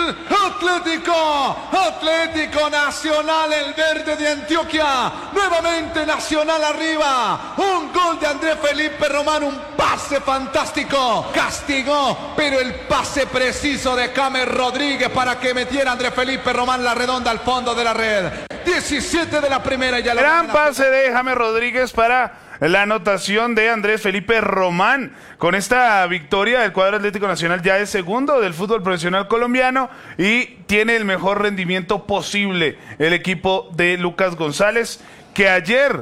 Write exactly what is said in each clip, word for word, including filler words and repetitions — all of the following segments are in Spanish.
el Atlético, Atlético Nacional, el verde de Antioquia, nuevamente Nacional arriba, un gol de Andrés Felipe Román, un pase fantástico, castigó, pero el pase preciso de James Rodríguez para que metiera Andrés Felipe Román la redonda al fondo de la red. diecisiete de la primera y ya lo gran pase de James Rodríguez para la anotación de Andrés Felipe Román. Con esta victoria, el cuadro Atlético Nacional ya es segundo del fútbol profesional colombiano y tiene el mejor rendimiento posible el equipo de Lucas González, que ayer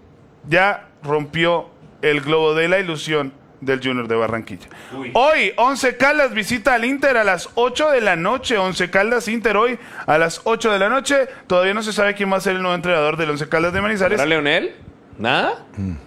ya rompió el globo de la ilusión del Junior de Barranquilla. Uy. Hoy, Once Caldas visita al Inter a las ocho de la noche. Once Caldas Inter hoy a las ocho de la noche. Todavía no se sabe quién va a ser el nuevo entrenador del Once Caldas de Manizales. ¿Era Leonel? ¿Nada?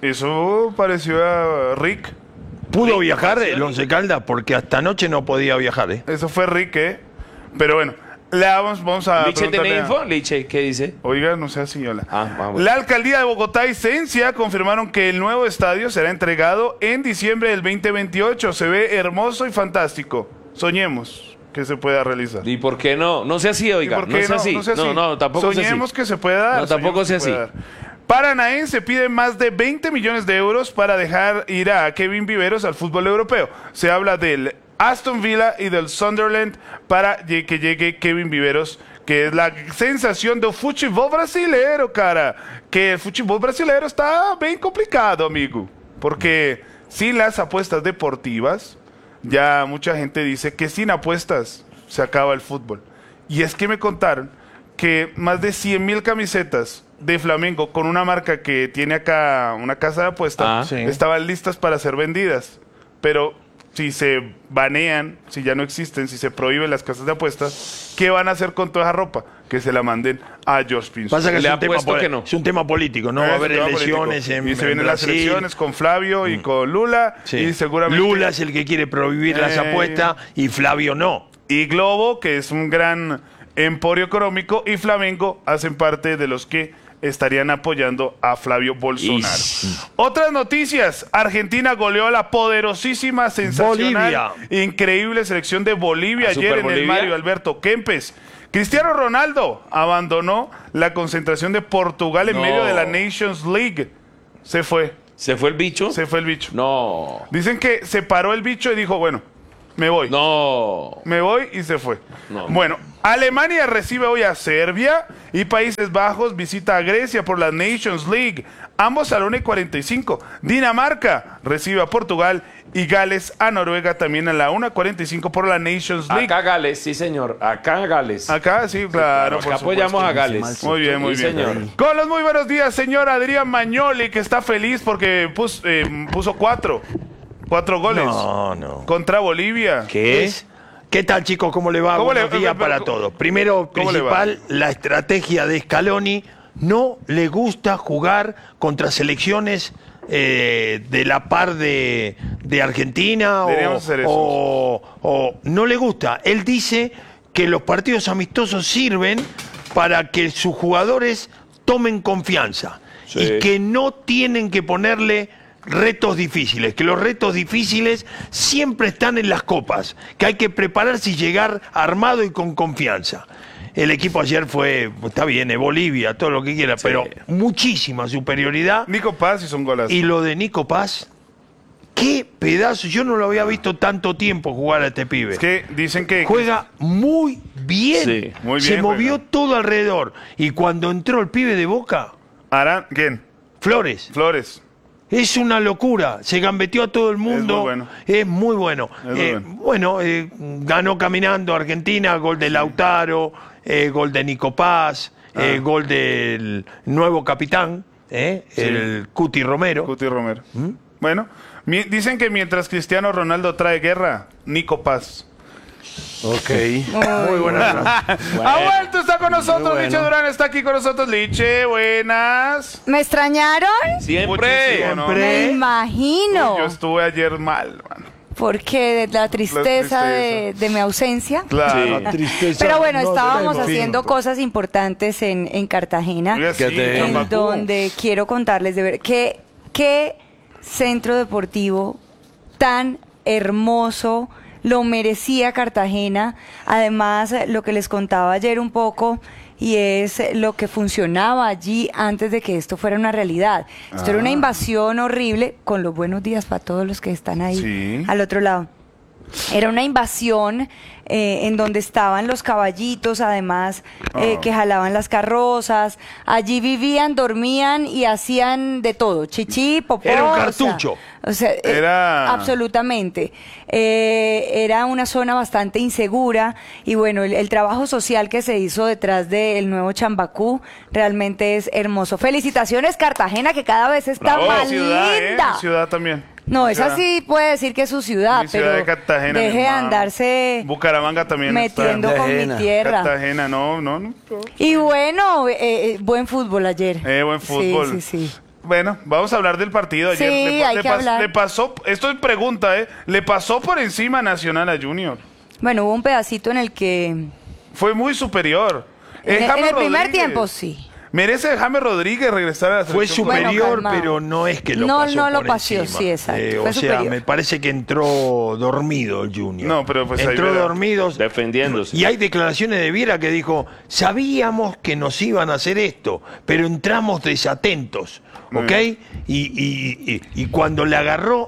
Eso pareció a Rick. Pudo Rick viajar el Once Caldas porque hasta anoche no podía viajar, ¿eh? Eso fue Rick, ¿eh? Pero bueno, le vamos, vamos a ¿Liche tiene info? ¿Liche qué dice? Oiga, no sea señora. Ah, vamos. La alcaldía de Bogotá y Cencia confirmaron que el nuevo estadio será entregado en diciembre del veinte veintiocho. Se ve hermoso y fantástico. Soñemos que se pueda realizar. ¿Y por qué no? No sea así, oiga. ¿Por qué no sea no? así. No, sea así. no, no, tampoco sea así. Soñemos que se pueda dar. No, tampoco sea así. Paranaense pide más de veinte millones de euros para dejar ir a Kevin Viveros al fútbol europeo. Se habla del Aston Villa y del Sunderland para que llegue Kevin Viveros, que es la sensación del fútbol brasileiro, cara. Que el fútbol brasileiro está bien complicado, amigo. Porque sin las apuestas deportivas, ya mucha gente dice que sin apuestas se acaba el fútbol. Y es que me contaron que más de cien mil camisetas de Flamengo con una marca que tiene acá una casa de apuestas ah, sí. estaban listas para ser vendidas, pero si se banean, si ya no existen, si se prohíben las casas de apuestas, ¿qué van a hacer con toda esa ropa? Que se la manden a George Pinson. Pasa que Le es un, tema que no. es un tema político, no es va a haber político. elecciones en, y se vienen en las elecciones con Flavio y mm. con Lula sí. y seguramente Lula es el que quiere prohibir eh... las apuestas y Flavio no. Y Globo, que es un gran emporio económico, y Flamengo hacen parte de los que estarían apoyando a Flavio Bolsonaro. Ish. Otras noticias. Argentina goleó a la poderosísima, sensacional, Bolivia. increíble selección de Bolivia ayer en Bolivia? el Mario Alberto Kempes. Cristiano Ronaldo abandonó la concentración de Portugal en no. medio de la Nations League. Se fue. ¿Se fue el bicho? Se fue el bicho. No. Dicen que se paró el bicho y dijo, bueno, me voy. No. Me voy y se fue. No. Bueno, Alemania recibe hoy a Serbia y Países Bajos visita a Grecia por la Nations League. Ambos a la una y cuarenta y cinco. Dinamarca recibe a Portugal y Gales a Noruega también a la una y cuarenta y cinco por la Nations League. Acá Gales, sí señor. Acá Gales. Acá sí, claro. Sí, claro. Acá apoyamos a Gales. Muy bien, muy sí, bien. Señor. Con los muy buenos días, señor Adrián Magnoli, que está feliz porque puso, eh, puso cuatro. Cuatro goles. No, no. Contra Bolivia. ¿Qué es? ¿Qué tal, chicos? ¿Cómo le va? ¿Cómo Buenos le, días pero, para pero, todos. Primero, principal, la estrategia de Scaloni. No le gusta jugar contra selecciones eh, de la par de, de Argentina o, o, o no le gusta. Él dice que los partidos amistosos sirven para que sus jugadores tomen confianza sí. y que no tienen que ponerle retos difíciles, que los retos difíciles siempre están en las copas, que hay que prepararse y llegar armado y con confianza. El equipo ayer fue, está bien, eh, Bolivia, todo lo que quiera, sí. pero muchísima superioridad. Nico Paz hizo un golazo. Y lo de Nico Paz, qué pedazo, yo no lo había visto tanto tiempo jugar a este pibe. Es que dicen que... Juega muy bien, sí, muy bien se movió juega. todo alrededor. Y cuando entró el pibe de Boca... ¿Aran? ¿Quién? Flores. Flores. Es una locura, se gambeteó a todo el mundo, es muy bueno. Es muy bueno, eh, bueno. bueno eh, ganó caminando Argentina, gol de Lautaro, eh, gol de Nico Paz, ah. eh, gol del nuevo capitán, eh, sí. el Cuti Romero. Cuti Romero. ¿Mm? Bueno, mi, dicen que mientras Cristiano Ronaldo trae guerra, Nico Paz. Ok. Muy buena. Bueno. Ha vuelto, está con nosotros, bueno. Liche Durán está aquí con nosotros. Liche, buenas. ¿Me extrañaron? Siempre. Siempre. ¿No? Me imagino. Uy, yo estuve ayer mal, mano. ¿Por qué? ¿De la tristeza, la tristeza. De, de mi ausencia? Claro. Sí. La tristeza. Pero bueno, no estábamos haciendo fin. cosas importantes en, en Cartagena, sí, en sí. donde quiero contarles de ver qué, qué centro deportivo tan hermoso, lo merecía Cartagena. Además, lo que les contaba ayer un poco, y es lo que funcionaba allí antes de que esto fuera una realidad. Esto Ah. era una invasión horrible, con los buenos días para todos los que están ahí Sí. al otro lado. Era una invasión eh, en donde estaban los caballitos, además, eh, Oh. que jalaban las carrozas. Allí vivían, dormían y hacían de todo, chichi, popó. Era un o sea, cartucho. O sea, eh, Era- absolutamente. Eh, era una zona bastante insegura y bueno, el, el trabajo social que se hizo detrás del nuevo Chambacú realmente es hermoso. Felicitaciones, Cartagena, que cada vez está Bravo, más ciudad, ¿eh? linda. Ciudad también. No, Mi esa ciudad. sí puede decir que es su ciudad, Mi ciudad pero de Cartagena, mi deje de hermano. andarse Bucaramanga también metiendo está. con mi Cartagena. tierra. Cartagena, no, no, no. Y bueno, eh, eh, buen fútbol ayer. Eh, buen fútbol. Sí, sí, sí. Bueno, vamos a hablar del partido ayer. Sí, le, hay le que pas- hablar. le pasó, esto es pregunta, ¿eh? Le pasó por encima Nacional a Junior. Bueno, hubo un pedacito en el que... Fue muy superior. En, Eh, el- James en el primer Rodríguez. tiempo, sí. Merece James Rodríguez regresar a la Fue selección Bueno, superior, calmado. pero no es que lo No, pasó no lo por paseó, encima. sí, exacto. Eh, Fue o sea, superior. me parece que entró dormido el Junior. No, pero pues ahí entró verá. dormido. Defendiéndose. Y hay declaraciones de Viera que dijo, sabíamos que nos iban a hacer esto, pero entramos desatentos, ¿ok? Y, y- y- y cuando le agarró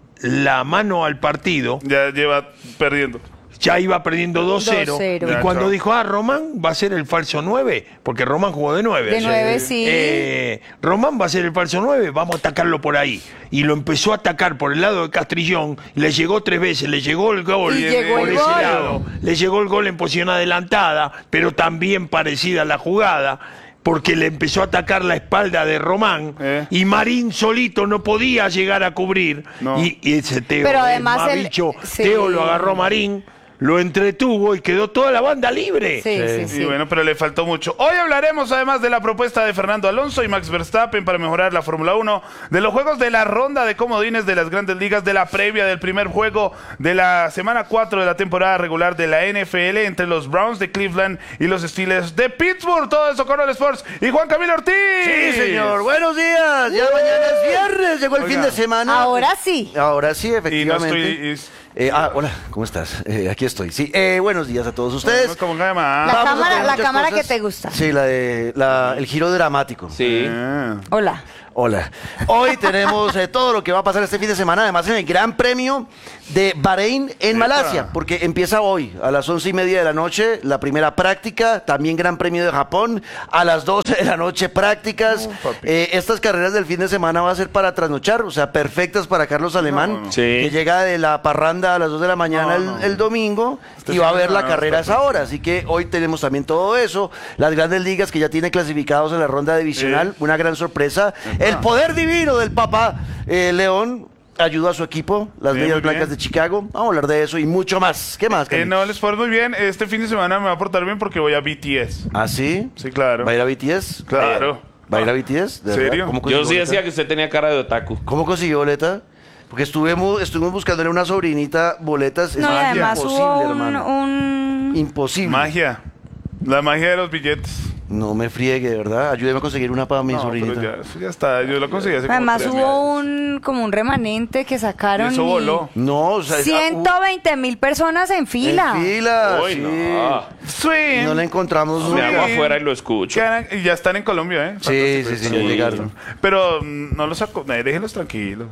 la mano al partido, Ya lleva perdiendo. ya iba perdiendo dos cero. dos cero. Y Ya, cuando chao. dijo, ah, Román va a ser el falso nueve, porque Román jugó de nueve. De ayer. nueve, sí. Eh, Román va a ser el falso nueve, vamos a atacarlo por ahí. Y lo empezó a atacar por el lado de Castrillón, le llegó tres veces, le llegó el gol Y llegó por el ese gol. lado, le llegó el gol en posición adelantada, pero también parecida a la jugada, porque le empezó a atacar la espalda de Román, Eh. y Marín solito no podía llegar a cubrir, No. y, y ese Teo, Pero el además más el- bicho, sí. Teo lo agarró Marín, lo entretuvo y quedó toda la banda libre. Sí, sí, sí. Y bueno, pero le faltó mucho. Hoy hablaremos además de la propuesta de Fernando Alonso y Max Verstappen para mejorar la Fórmula uno, de los juegos de la ronda de comodines de las grandes ligas, de la previa del primer juego de la semana cuatro de la temporada regular de la N F L entre los Browns de Cleveland y los Steelers de Pittsburgh. Todo eso con All Sports y Juan Camilo Ortiz. Sí, señor. Buenos días. Ya mañana es viernes. Llegó el Oiga. fin de semana. Ahora sí. Ahora sí, Y no efectivamente. estoy... es- Eh, ah, hola, ¿cómo estás? Eh, aquí estoy. Sí, eh, buenos días a todos no ustedes. es como que más. La Vamos a cámara- tener la muchas cámara cosas. que te gusta. Sí, la de la- el giro dramático. Sí. Ah. Hola. Hola. Hoy tenemos eh, todo lo que va a pasar este fin de semana, además en el Gran Premio de Bahrein en Malasia, porque empieza hoy a las once y media de la noche la primera práctica, también Gran Premio de Japón, a las doce de la noche prácticas. papi. Eh, estas carreras del fin de semana va a ser para trasnochar, o sea, perfectas para Carlos Alemán, No, no. Sí. que llega de la parranda a las dos de la mañana No, el, no. el domingo Este y va a fin de ver la semana carrera a está esa hora. Así que hoy tenemos también todo eso, las grandes ligas que ya tiene clasificados en la ronda divisional, Sí. una gran sorpresa. El poder divino del Papa eh, León ayudó a su equipo, las Bien, Medias muy Blancas bien. de Chicago. Vamos a hablar de eso y mucho más. ¿Qué más, Eh, Camilo? no, les fue muy bien. Este fin de semana me va a portar bien porque voy a B T S. ¿Ah, sí? Sí, claro. ¿Va a ir a B T S? Claro. ¿Va a ir a B T S? ¿De verdad? ¿Serio? ¿Cómo Yo consiguió sí boleta? decía que usted tenía cara de otaku. ¿Cómo consiguió boleta? Porque estuvimos, estuvimos buscándole a una sobrinita boletas. No, y es además imposible, hubo un, hermano. un- Imposible. Magia. La magia de los billetes. No me friegue, de verdad. Ayúdeme a conseguir una para mi No, pero sobrinita. ya, eso ya está. Yo lo conseguí hace como Además tres hubo meses. un como un remanente que Y sacaron eso y voló. No, o sea, ciento veinte mil personas en en fila. fila. Uy, sí. no. Swing. No la encontramos Me nunca. hago afuera y lo escucho. Quedan- Y ya están en Colombia, ¿eh? Sí, sí, sí, Sí. ya llegaron. Pero mm, no los saco. eh, déjenlos tranquilos.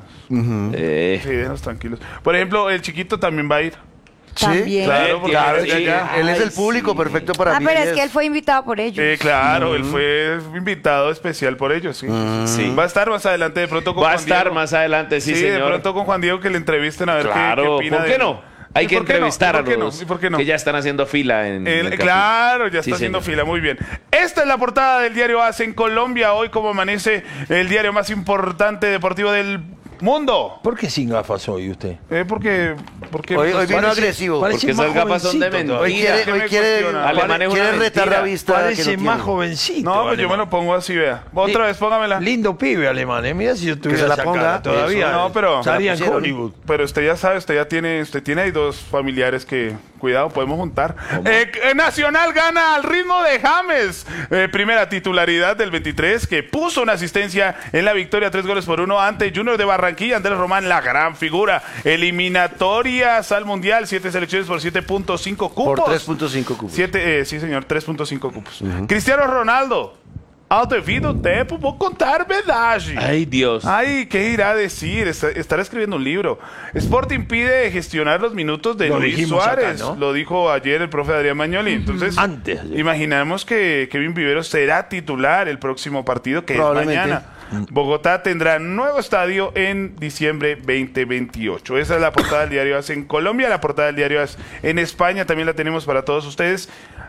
Eh, Sí, déjenlos tranquilos. Por ejemplo, el chiquito también va a ir. ¿Sí? También. Claro, porque Claro, él es de sí. allá. Él es el Ay, público sí. perfecto para Ah, mí. pero es que él fue invitado por ellos. Eh, claro, él fue invitado especial por ellos, sí. Sí. Va a estar más adelante de pronto con va a Juan estar Diego. más adelante, sí, Sí, de señor. pronto con Juan Diego que le entrevisten a ver qué- qué, Claro, opina ¿por de qué él. no? Hay ¿Y que por qué no? entrevistar ¿Y a por qué no? los ¿Y por qué no? que ya están haciendo fila en, El- en el claro, ya Sí, está haciendo señor. fila, muy bien. Esta es la portada del diario A C en Colombia. Hoy, como amanece el diario más importante deportivo del mundo. ¿Por qué sin gafas hoy usted? Eh, porque, porque Hoy, hoy pues, vino parece- agresivo. parece Porque más esas gafas son de jovencito mentira. Hoy quiere, ¿Qué hoy me quiere, cuestiona? Alemán es una quiere retar mentira. la vista. que Parece no más tiene. jovencito. No, pues yo Alemán. me lo pongo así, vea. Otra Li- vez, póngamela. Lindo pibe alemán, ¿eh? Mira si yo tuviera se la esa ponga. cara todavía. Eso. No, pero- Estaría en Se la pusieron. Hollywood. Pero usted ya sabe, usted ya tiene, usted tiene ahí dos familiares que, cuidado, podemos juntar. Eh, eh, Nacional gana al ritmo de James. Eh, primera titularidad del veintitrés, que puso una asistencia en la victoria, tres goles por uno ante Junior de Barranquilla. Barranquilla. Andrés Román, la gran figura. Eliminatorias al Mundial, siete selecciones por siete punto cinco cupos. Por tres punto cinco cupos. Siete, eh, sí, señor, tres punto cinco cupos. Uh-huh. Cristiano Ronaldo. Ao devido tempo, vou contar verdade. Ay, Dios. Ay, ¿qué irá a decir? Está- Estará escribiendo un libro. Sporting pide gestionar los minutos de Lo Luis dijimos acá, Suárez. ¿no? Lo dijo ayer el profe Adrián Magnoli. Entonces, Antes. imaginamos que Kevin Viveros será titular el próximo partido, que es Probablemente. mañana. Bogotá tendrá nuevo estadio en diciembre veinte veintiocho. Esa es la portada del diario AS en Colombia. La portada del diario AS en España también la tenemos para todos ustedes.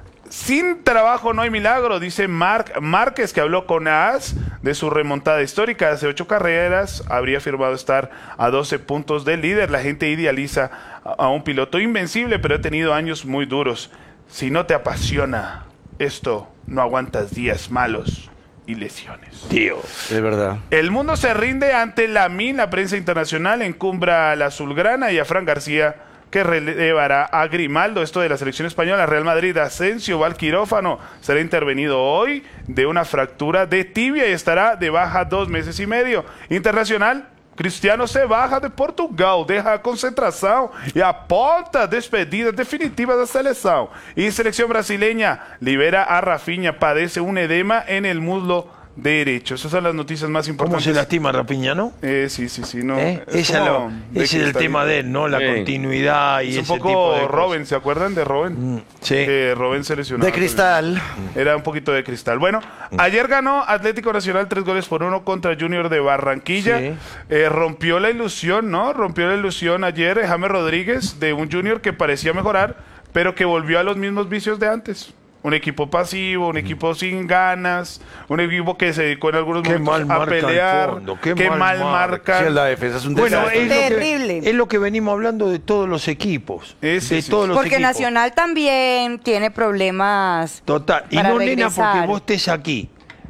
Sin trabajo no hay milagro, dice Marc Márquez, que habló con A S de su remontada histórica. Hace ocho carreras habría firmado estar a doce puntos del líder. La gente idealiza a un piloto invencible, pero ha tenido años muy duros. Si no te apasiona esto, no aguantas días malos y lesiones. Tío. Es verdad. El mundo se rinde ante la M I N, la prensa internacional encumbra a la azulgrana y a Fran García, que relevará a Grimaldo. Esto de la selección española. Real Madrid, Asensio va al quirófano, será intervenido hoy de una fractura de tibia y estará de baja dos meses y medio. Internacional, Cristiano se baja de Portugal, deja a concentração e aponta a despedida definitiva da seleção. Y selección brasileña libera a Rafinha, padece un edema en el muslo derecho. Esas son las noticias más ¿Cómo importantes. se lastima Rapiña, Eh, sí, sí, sí. No, ¿Eh? es Esa como lo- de ese es el cristalito. tema de él, ¿no? La Sí. continuidad y Es un ese tipo poco de cosas. Robin, ¿se acuerdan de Robin? Mm, sí. Que Robin se lesionó. De cristal. Era un poquito de cristal. Bueno, ayer ganó Atlético Nacional tres goles por uno contra Junior de Barranquilla. Sí. Eh, rompió la ilusión, ¿no? Rompió la ilusión ayer eh, James Rodríguez de un Junior que parecía mejorar, pero que volvió a los mismos vicios de antes. Un equipo pasivo, un equipo sin ganas, un equipo que se dedicó en algunos Qué momentos mal a marca el pelear, fondo, qué que mal mal marca. marca. Sí, la defensa es un Bueno, desastre. es lo, que, Terrible. es lo que venimos hablando de todos los equipos. Eh, sí, de sí, todos sí. los Porque equipos. Nacional también tiene problemas. Total. Y para no, nena, regresar. porque vos estés aquí.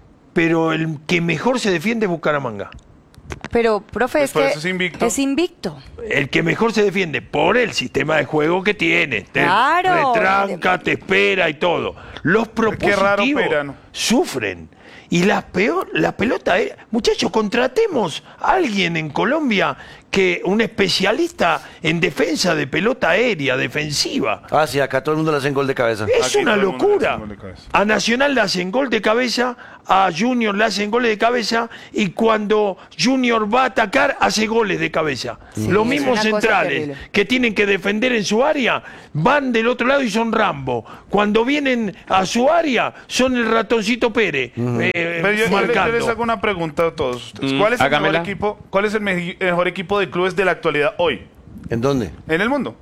Pero el que mejor se defiende es Bucaramanga. Pero, profe, Pues es por que eso es invicto. es invicto. El que mejor se defiende por el sistema de juego que tiene. Te Claro. retranca, te espera y todo. Los Qué raro, propositivos Perano. sufren. Y la peor, la pelota es... Muchachos, contratemos a alguien en Colombia que un especialista en defensa de pelota aérea, defensiva. Ah, sí, acá todo el mundo le hacen gol de cabeza. Es Aquí una todo el mundo le locura. hacen gol de cabeza. A Nacional le hacen gol de cabeza, a Junior le hacen goles de cabeza y cuando Junior va a atacar hace goles de cabeza. Los es mismos una cosa centrales terrible. que tienen que defender en su área van del otro lado y son Rambo. Cuando vienen a su área son el ratoncito Pérez eh, Pero yo, yo le- yo marcando. les hago una pregunta a todos ustedes. Mm, ¿Cuál es el mejor hágamela. equipo? ¿Cuál es el me- mejor equipo de clubes de la actualidad hoy ¿En dónde? en el mundo?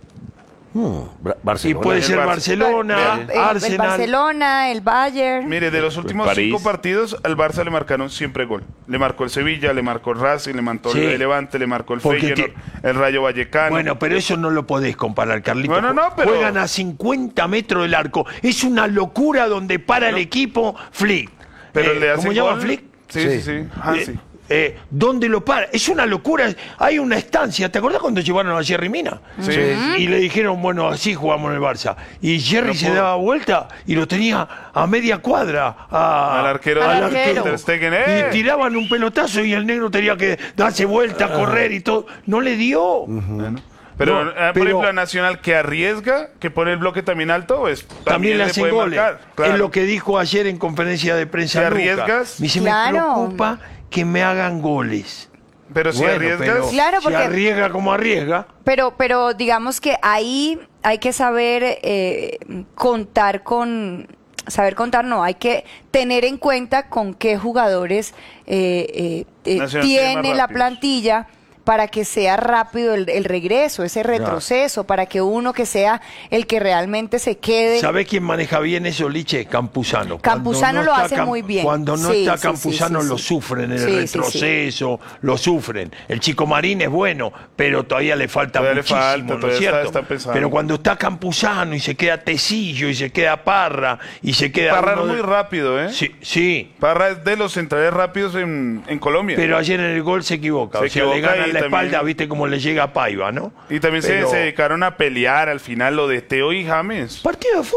Hmm, Bra- Y Barcelona. puede el ser Barça. Barcelona, el, el Arsenal. Barcelona, el Bayern. Mire, de los últimos París. cinco partidos, al Barça le marcaron siempre gol. Le marcó el Sevilla, le marcó el Racing, le marcó Sí. el Levante, le marcó el Porque Feyenoord, el Rayo Vallecano. Bueno, pero eso no lo podés comparar, Carlitos. Bueno, no, pero- Juegan a cincuenta metros del arco. Es una locura donde para el equipo Flick. pero Eh, le hacen ¿Cómo llama gol. Flick? Sí, sí, Sí. sí. Hansi. Eh, eh, ¿Dónde lo para? Es una locura. Hay una estancia. ¿Te acordás cuando llevaron a Jerry Mina? Sí. Y le dijeron, bueno, así jugamos en el Barça. Y Jerry No se pudo. daba vuelta y lo tenía a media cuadra. a- Al arquero Al de arquero. Ter Stegen. ¡Eh! Y tiraban un pelotazo y el negro tenía que darse vuelta, correr y todo. No le dio. Bueno. Pero, No, eh, por pero- ejemplo, a Nacional que arriesga, que pone el bloque también alto, pues También le hacen puede goles. marcar, claro. Es lo que dijo ayer en conferencia de prensa. ¿Te Luca. arriesgas? Me dice, Claro. me preocupa que me hagan goles. Pero si Bueno, arriesgas, pero Claro, si porque- arriesga como arriesga. Pero, pero digamos que ahí hay que saber eh, contar con, saber contar no, hay que tener en cuenta con qué jugadores eh, eh, eh, Nacional tiene más tiene la rápidos. plantilla para que sea rápido el, el regreso, ese retroceso, para que uno que sea el que realmente se quede. ¿Sabés quién maneja bien eso, Liche? Campuzano. Campuzano Cuando lo está hace Cam- muy bien. Cuando no Sí, está sí, Campuzano sí, sí, lo sí. sufren, el Sí, sí, sí. retroceso, lo sufren. El Chico Marín es bueno, pero todavía le falta Todavía le muchísimo, falta, ¿no es todavía está- cierto? está empezando. Pero cuando está Campuzano y se queda Tecillo y se queda Parra y se queda... Parra es uno de- muy rápido, ¿eh? Sí, sí. Parra es de los centrales rápidos en, en Colombia. Pero ayer en el gol se equivoca. Se o sea, le equivoca gana y en la también- espalda, viste cómo le llega a Paiva, ¿no? y también se- Pero- se, dedicaron a pelear al final lo de Teo y James. Partido de fútbol.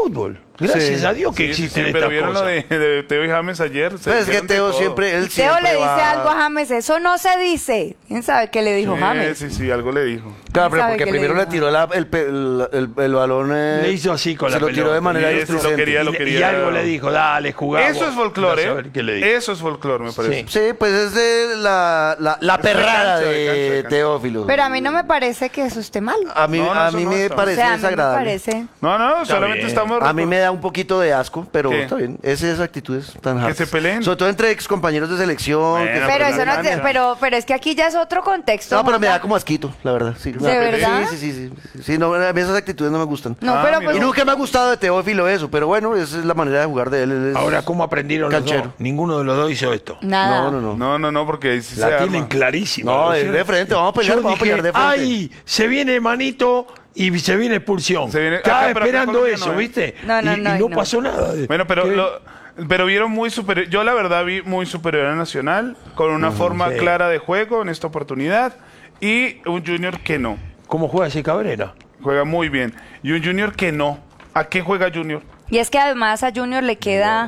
Gracias Sí. a Dios que Sí, sí, existen sí, pero estas vieron cosas. lo de, de Teo y James ayer. se Pues es que dijeron de Teo todo. siempre, él Teo siempre le dice va- algo a James, eso no se dice. ¿Quién sabe qué le dijo Sí, James? sí, sí, algo le dijo. Claro, pero sabe porque qué le primero le dijo. tiró la- el, pe- el, el- el balón. eh, Le hizo así con se la lo tiró pelota. de manera Y eso lo displicente. quería, lo Y- y quería. algo le dijo, dale, jugá. Eso vos. es folclore, Vas a ver ¿eh? qué le dijo. Eso es folclore, me parece. Sí, pues es de la, la, la perrada cancha, de de, cancha, de cancha. Teófilo. Pero a mí no me parece que eso esté mal. A mí, No, no, a eso mí no me está. O parece sea, a mí me desagradable. parece. No, no, Está solamente bien. estamos. A mí me da un poquito de asco, pero ¿Qué? está bien. Es esas actitudes tan hartas. se peleen. Sobre todo entre ex compañeros de selección. Bueno, que- Pero pero eso no la te- cancha. pero, pero es que aquí ya es otro contexto. No, pero me da Juanca. como asquito, la verdad. Sí, ¿De verdad? Sí, sí, sí. Sí, sí, no, a mí esas actitudes no me gustan. No, Ah, pero mira. pues, Y nunca me ha gustado de Teófilo eso, pero bueno, esa es la manera de jugar de él. él es- Ahora, ¿cómo aprendieron los Canchero. dos? Ninguno de los dos hizo esto. nada. No, no, no. No, no, no, porque ahí sí La se tienen arma. clarísima. No, ¿no? es de frente, vamos a pelear, Yo vamos a dije, pelear de frente. ¡ay! Se viene manito y se viene expulsión. Se viene- Estaba acá, pero acá en esperando Colombia eso, no, ¿eh? ¿viste? No, no, y, no, y no no. pasó nada. Bueno, pero ¿Qué? lo, pero vieron muy superior. Yo la verdad vi muy superior a Nacional, con una forma sí. clara de juego en esta oportunidad y un Junior que no. ¿Cómo juega ese Cabrera? Juega muy bien. Y un Junior que no. ¿A qué juega Junior? Y es que además a Junior le queda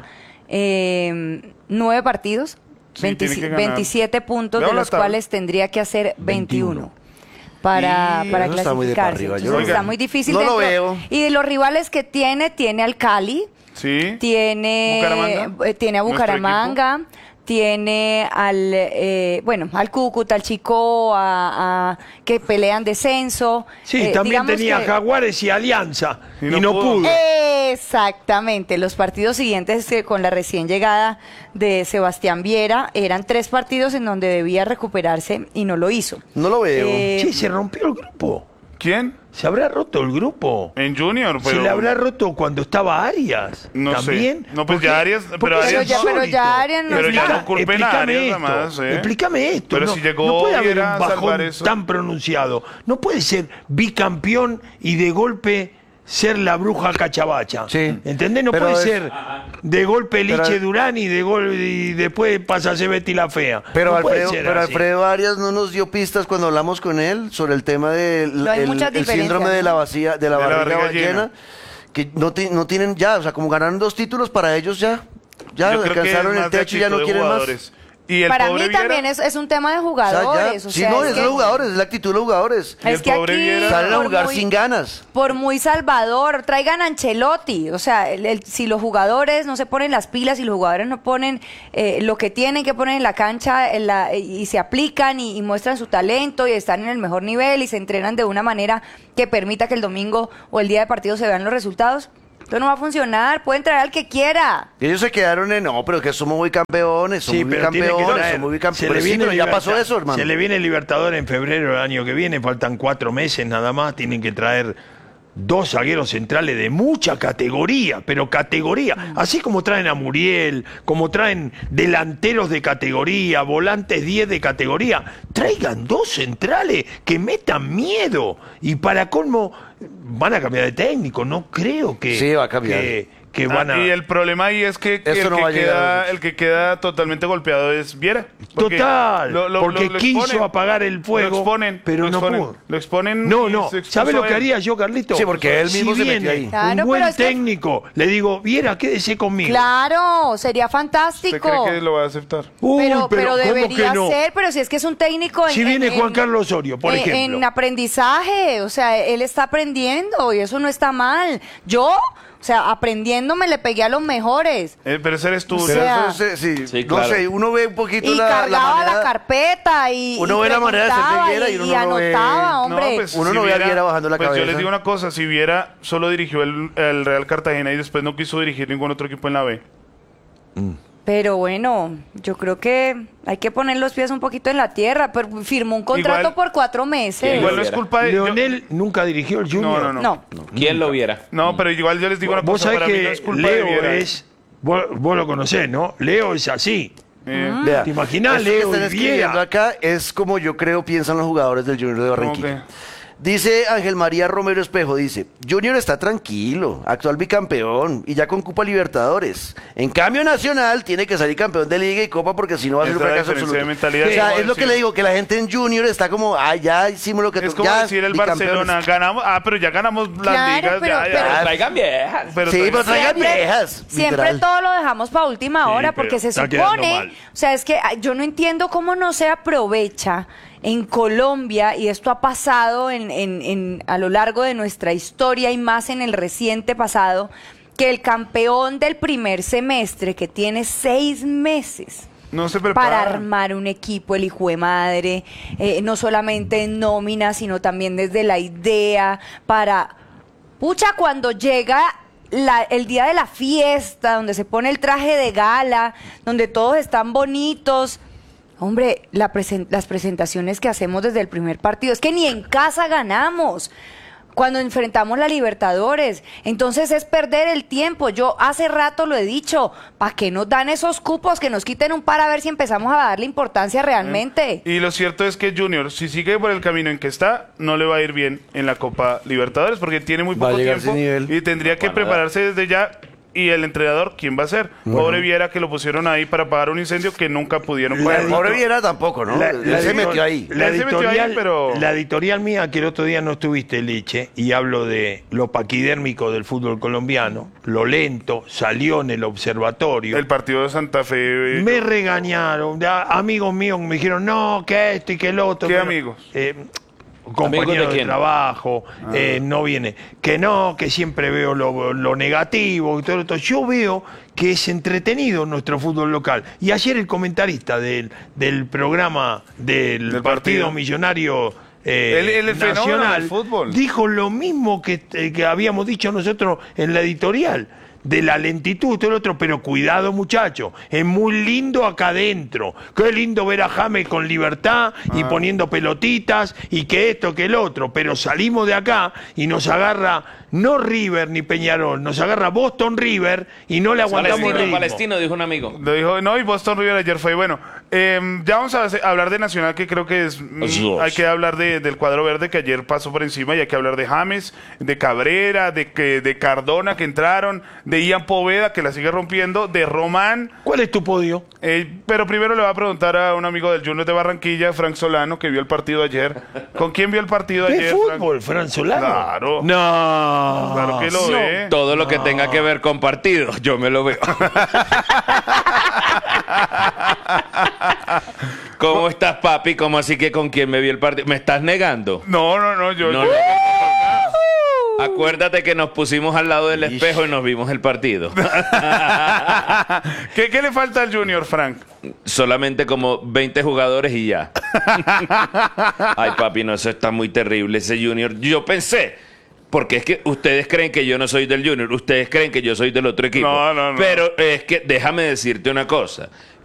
eh, nueve partidos, Sí, veinte- tiene que ganar. veintisiete puntos, Veo de la los tabla. cuales tendría que hacer veintiuno. Para, Y para eso está muy de para clasificarse. arriba, yo Entonces no- está Oigan, muy difícil. no lo dentro- veo. Y de los rivales que tiene, tiene al Cali, Sí. tiene, Bucaramanga. eh, tiene a Nuestro Bucaramanga, tiene al, eh, bueno, al Cúcuta, al Chico, a, a- que pelean descenso. Sí, Eh, también digamos tenía que- Jaguares y Alianza. Y Y no no, pudo. pudo. Exactamente, los partidos siguientes eh, con la recién llegada de Sebastián Viera eran tres partidos en donde debía recuperarse y no lo hizo. No lo veo. Eh, Che, se rompió el grupo. ¿Quién? Se habrá roto el grupo. En Junior, pero... Se le habrá roto cuando estaba Arias. No sé. ¿También? No, pues Porque- ya Arias- pero porque Arias- es Pero ya- pero insólito. ya Arias no Pero ya está. no culpen a Explícame Arias esto. nada más, ¿eh? Explícame esto. Pero no, si llegó no puede haber un Viera a salvar bajón eso. tan pronunciado. No puede ser bicampeón y de golpe ser la bruja cachabacha. Sí. ¿Entendés? No Pero puede es- ser de golpe Liche pero- Durán y de gol y después pasa a ser Betty la fea. Pero, No puede Alfredo, ser pero así. Alfredo Arias no nos dio pistas cuando hablamos con él sobre el tema del No hay el- muchas el diferencias, síndrome de la ¿no? vacía, de la De la barriga, barriga llena, llena. que no, ti- no tienen ya, o sea, como ganaron dos títulos para ellos ya, ya Yo creo que alcanzaron es el más de techo y ya no actitud de quieren más. jugadores. Y el Para pobre mí también Viera- es, es un tema de O sea, jugadores. ya, o sí, sea, no, es es que- los jugadores, es la actitud de los jugadores. Y el Es que pobre aquí Viera- Salen a por jugar muy- sin ganas. Por muy salvador, traigan a Ancelotti. O sea, el- el- si los jugadores no se ponen las pilas, si los jugadores no ponen eh, lo que tienen que poner en la cancha en la- y se aplican y, y muestran su talento y están en el mejor nivel y se entrenan de una manera que permita que el domingo o el día de partido se vean los resultados, esto no va a funcionar. Pueden traer al que quiera. Ellos se quedaron en, no, pero que somos muy campeones, somos Sí, muy pero tiene que campeones, traer. somos muy Se campeones. le Sí, viene pero ya Libertad- pasó eso, hermano. Se le viene el Libertador en febrero del año que viene, faltan cuatro meses nada más, tienen que traer dos zagueros centrales de mucha categoría, pero categoría, así como traen a Muriel, como traen delanteros de categoría, volantes diez de categoría, traigan dos centrales que metan miedo y para colmo van a cambiar de técnico, no creo que, Sí, va a cambiar. que, que Ah, van a... Y el problema ahí es que, que Esto el, no que va a llegar, queda, muchachos. el que queda totalmente golpeado es Viera. Porque Total, lo- lo- porque lo- lo quiso exponen. apagar el fuego, Lo exponen, pero lo no exponen, pudo. Lo exponen. No, y no. se expuso ¿Sabe lo que él. haría yo, Carlito? Sí, porque él mismo si se metió viene ahí. Claro, un buen pero es que- técnico, le digo, Viera, quédese conmigo. Claro, sería ¿Usted fantástico. cree que lo va a aceptar? Uy, pero, pero ¿cómo debería que no? ser, pero si es que es un técnico en, Si viene en- Juan en- Carlos Osorio, por en- ejemplo. en aprendizaje, o sea, él está aprendiendo y eso no está mal. Yo, o sea, aprendiéndome le pegué a los mejores. Eh, pero ese eres tú. O Pero sea, eso es, eh, sí, Sí, no claro. sé, uno ve un poquito Y la, la cargaba la, manera... carpeta y, Uno y ve la manera de ser de preguntaba Viera y y, uno y no lo ve. anotaba, hombre. pues, Uno no ve a Viera bajando la pues yo cabeza. les digo una cosa, si Viera solo dirigió el, el Real Cartagena y después no quiso dirigir ningún otro equipo en la B. Pero bueno, yo creo que hay que poner los pies un poquito en la tierra. Pero firmó un contrato Igual- por cuatro meses. Igual no es Viera. culpa de... yo- Leonel nunca dirigió el Junior. No, no, no. No. ¿Quién lo viera? No, pero igual yo les digo una Vos cosa, sabés para mí que no es culpa de Leo Viera. es... Vos, vos lo conocés, ¿no? Leo es así. Eh, Vea, ¿Te imaginás, esto que Leo están y escribiendo Viera? acá es como yo creo piensan los jugadores del Junior de ¿cómo Barranquilla. que? Dice Ángel María Romero Espejo, dice, Junior está tranquilo, actual bicampeón y ya con Copa Libertadores. En cambio Nacional tiene que salir campeón de Liga y Copa porque si no va a ser un Esa fracaso diferencia absoluto. de mentalidad O sea, que es lo que decir. le digo, que la gente en Junior está como, ah, ya hicimos lo que Es to- como ya, decir el bicampeones. Barcelona, ganamos, ah, pero ya ganamos las Claro, ligas, pero- ya, ya. pero- Traigan viejas. Pero Sí, pero traigan Siempre- viejas. Siempre literal. todo lo dejamos para última hora pero porque se está quedando supone, mal. o sea, es que ay, yo no entiendo cómo no se aprovecha en Colombia, y esto ha pasado en, en- en- a lo largo de nuestra historia y más en el reciente pasado, que el campeón del primer semestre, que tiene seis meses no se para prepara. armar un equipo, el hijo de madre, eh, no solamente en nómina, sino también desde la idea, para, pucha, cuando llega la- el día de la fiesta, donde se pone el traje de gala, donde todos están bonitos. Hombre, la presen- las presentaciones que hacemos desde el primer partido, es que ni en casa ganamos cuando enfrentamos la Libertadores. Entonces es perder el tiempo. Yo hace rato lo he dicho, ¿para qué nos dan esos cupos? Que nos quiten un par a ver si empezamos a darle importancia realmente. Y lo cierto es que Junior, si sigue por el camino en que está, no le va a ir bien en la Copa Libertadores porque tiene muy Va a poco llegar tiempo sin nivel. y tendría que prepararse desde ya. Y el entrenador, ¿quién va a ser? Pobre Viera, que lo pusieron ahí para apagar un incendio que nunca pudieron La pagar. di- Pobre Viera tampoco, ¿no? La, Él la se editor- metió ahí. La Él se metió ahí, editorial, pero- la editorial mía, que el otro día no estuviste, Liche, y hablo de lo paquidérmico del fútbol colombiano, lo lento, salió en el observatorio. El partido de Santa Fe. Me regañaron, ya, amigos míos me dijeron, no, que esto y que el otro. ¿Qué Bueno, amigos? eh, ¿Amigos compañeros de de, quién? trabajo, eh, no viene. Que no, que siempre veo lo, lo negativo y todo esto. Yo veo que es entretenido nuestro fútbol local. Y ayer el comentarista del, del programa del, Del partido, partido. millonario eh, Él- él es fenómeno nacional del fútbol. dijo lo mismo que, eh, que habíamos dicho nosotros en la editorial. De la lentitud, todo el otro, pero cuidado, muchacho, es muy lindo acá adentro. Qué lindo ver a James con libertad y Ah. poniendo pelotitas y que esto, que el otro, pero salimos de acá y nos agarra no River ni Peñarol, nos agarra Boston River y no le aguantamos el Palestino, ritmo. palestino, dijo un amigo. Lo dijo, no, y Boston River ayer fue bueno. Eh, ya vamos a hace- hablar de Nacional, que creo que es. mm, Dios. hay que hablar de- del cuadro verde que ayer pasó por encima, y hay que hablar de James, de Cabrera, de, que, de Cardona que entraron, de Ian Poveda que la sigue rompiendo, de Román. ¿Cuál es tu podio? Eh, pero primero le voy a preguntar a un amigo del Junior de Barranquilla, Frank Solano, que vio el partido ayer. ¿Con quién vio el partido ¿Qué ayer? Frank? fútbol, Fran Solano? Claro. No. Claro que lo ve. Todo lo que tenga que ver con partidos, yo me lo veo. ¿Cómo estás, papi? ¿Cómo así que con quién me vi el partido? ¿Me estás negando? No, no, no, yo. No, yo- no. Acuérdate que nos pusimos al lado del espejo y nos vimos el partido. ¿Qué, ¿Qué le falta al Junior, Frank? Solamente como veinte jugadores y ya. Ay, papi, no, eso está muy terrible, ese Junior. Yo pensé, porque es que ustedes creen que yo no soy del Junior, ustedes creen que yo soy del otro equipo. No, no, no. Pero es que déjame decirte una cosa.